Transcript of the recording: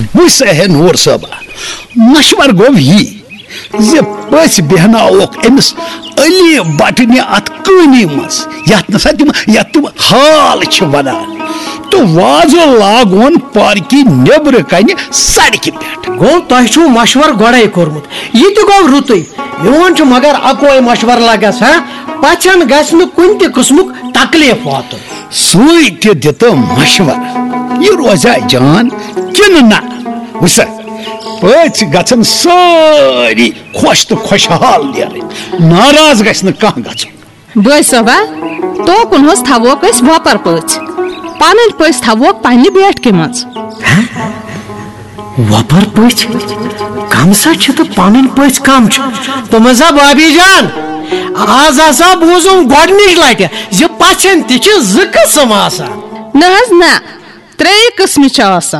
मुझ है नूर साहब मशवर गो यी जे पस बेहनावक अमिस अली बटन अत कनी मज यत तुम हाल वनान तो वाजो लागोन पार्की नेबर कन सड़क पे गो तुम मशवर गोड़े कोर्मुत यह तो गो रुत मोन मगर अकोई मशवर लगस पचन गन कुन किस्मुक तकलीफ वात सुई दित मशवर यह रोजा जान किन ना वस पच गन सारी खुश तो खुशहाल नाराज गह बॉय सबा तोकुन थवोक वपर पच पन पस थवोक पन्ने बेट के मज वपर पच कम सा तो पन पच कम तो मजा भाभी जान आज हसा बोजुम गोडनिच लट पचन ति 2 किस्म आसान न 3 किस्म